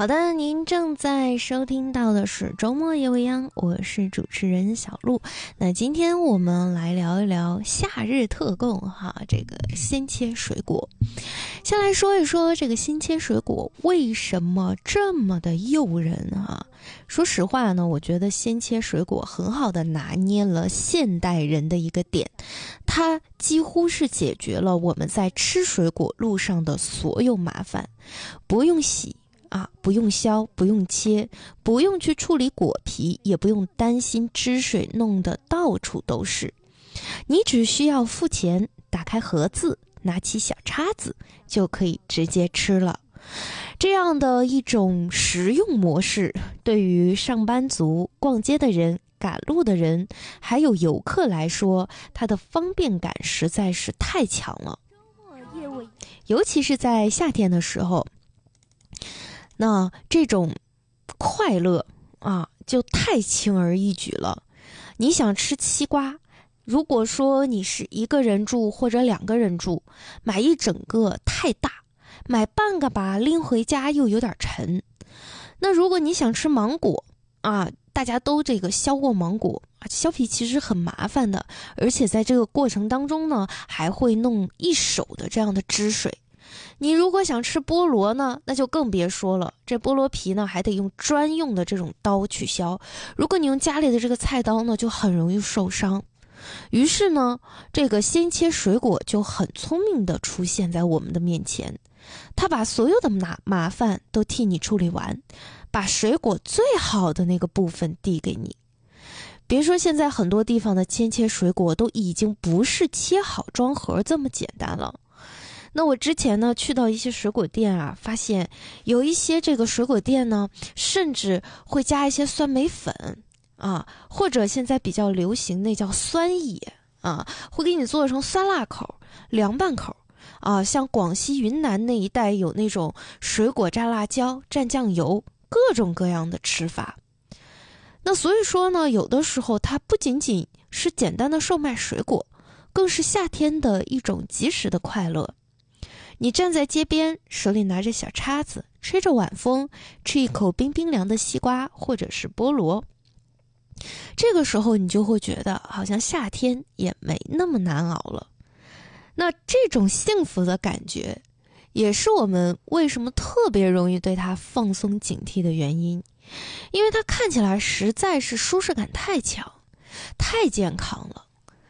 好的，您正在收听到的是周末夜未央，我是主持人小鹿。那今天我们来聊一聊夏日特供这个鲜切水果。先来说一说这个鲜切水果为什么这么的诱人说实话呢，我觉得鲜切水果很好的拿捏了现代人的一个点，它几乎是解决了我们在吃水果路上的所有麻烦，不用洗不用削，不用切，不用去处理果皮，也不用担心汁水弄得到处都是。你只需要付钱，打开盒子，拿起小叉子，就可以直接吃了。这样的一种实用模式，对于上班族、逛街的人、赶路的人，还有游客来说，它的方便感实在是太强了。尤其是在夏天的时候，那这种快乐就太轻而易举了。你想吃西瓜，如果说你是一个人住或者两个人住，买一整个太大，买半个吧拎回家又有点沉。那如果你想吃芒果大家都这个削过芒果削皮其实很麻烦的，而且在这个过程当中呢，还会弄一手的这样的汁水。你如果想吃菠萝呢，那就更别说了，这菠萝皮呢还得用专用的这种刀去削，如果你用家里的这个菜刀呢，就很容易受伤。于是呢，这个鲜切水果就很聪明地出现在我们的面前，它把所有的麻烦都替你处理完，把水果最好的那个部分递给你。别说现在很多地方的鲜切水果都已经不是切好装盒这么简单了。那我之前呢去到一些水果店发现有一些这个水果店呢，甚至会加一些酸梅粉或者现在比较流行那叫酸野会给你做成酸辣口、凉拌口像广西云南那一带有那种水果蘸辣椒、蘸酱油，各种各样的吃法。那所以说呢，有的时候它不仅仅是简单的售卖水果，更是夏天的一种及时的快乐。你站在街边，手里拿着小叉子，吹着晚风，吃一口冰冰凉的西瓜或者是菠萝，这个时候你就会觉得好像夏天也没那么难熬了。那这种幸福的感觉，也是我们为什么特别容易对它放松警惕的原因，因为它看起来实在是舒适感太强，太健康了。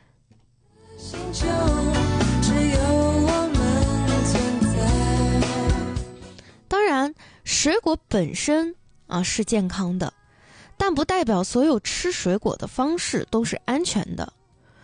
当然，水果本身是健康的，但不代表所有吃水果的方式都是安全的。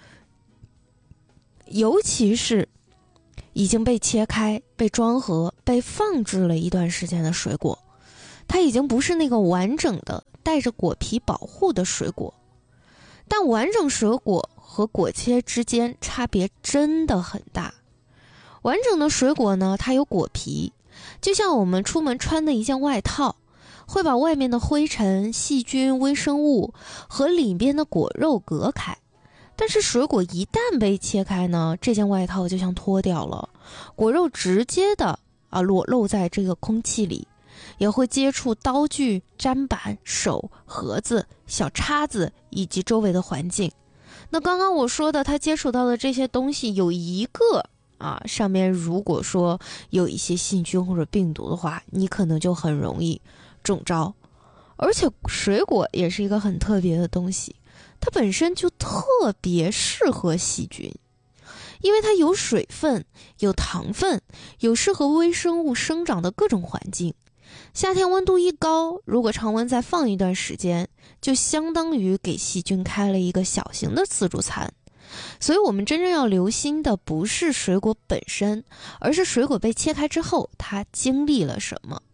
尤其是已经被切开、被装盒、被放置了一段时间的水果，它已经不是那个完整的带着果皮保护的水果。但完整水果和果切之间差别真的很大。完整的水果呢，它有果皮，就像我们出门穿的一件外套，会把外面的灰尘、细菌、微生物和里边的果肉隔开。但是水果一旦被切开呢，这件外套就像脱掉了，果肉直接的裸露在这个空气里，也会接触刀具、砧板、手、盒子、小叉子以及周围的环境。那刚刚我说的它接触到的这些东西有一个上面如果说有一些细菌或者病毒的话，你可能就很容易中招。而且水果也是一个很特别的东西，它本身就特别适合细菌，因为它有水分、有糖分、有适合微生物生长的各种环境。夏天温度一高，如果常温再放一段时间，就相当于给细菌开了一个小型的自助餐。所以我们真正要留心的不是水果本身，而是水果被切开之后它经历了什么。